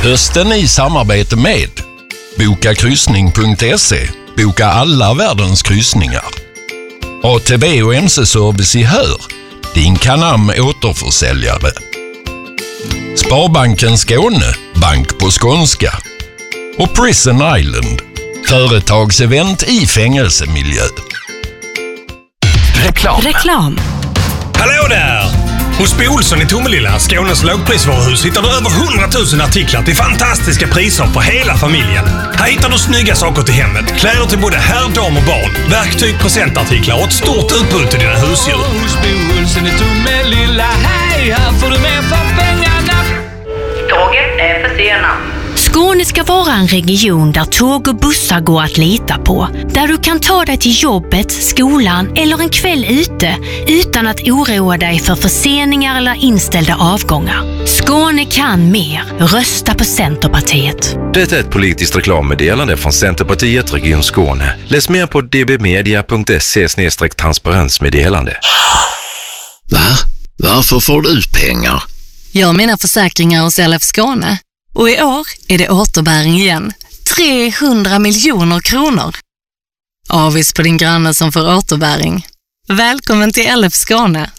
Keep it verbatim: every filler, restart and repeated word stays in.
Hösten i samarbete med boka kryssning punkt se. Boka alla världens kryssningar. A T B och M C-service i Hör. Din Canam återförsäljare. Sparbanken Skåne. Bank på skånska. Och Prison Island. Företagsevent i fängelsemiljö. Reklam. Reklam. Hallå där! Hos B. Olsson i Tomelilla, Skånes lågprisvaruhus, hittar du över hundratusen artiklar till fantastiska priser för hela familjen. Här hittar du snygga saker till hemmet, kläder till både herr, dam och barn, verktyg, presentartiklar och ett stort utbud till dina husdjur. Hos B. Olsson i Tomelilla, hej, här får du mer för pengarna. Tåget är försenat. Skåne ska vara en region där tåg och bussar går att lita på. Där du kan ta dig till jobbet, skolan eller en kväll ute utan att oroa dig för förseningar eller inställda avgångar. Skåne kan mer. Rösta på Centerpartiet. Det är ett politiskt reklammeddelande från Centerpartiet Region Skåne. Läs mer på d b media punkt se slash transparensmeddelande. Va? Varför får du ut pengar? Jag har mina försäkringar hos L F Skåne. Och i år är det återbäring igen. trehundra miljoner kronor. Avis på din granne som får återbäring. Välkommen till L F Skåne.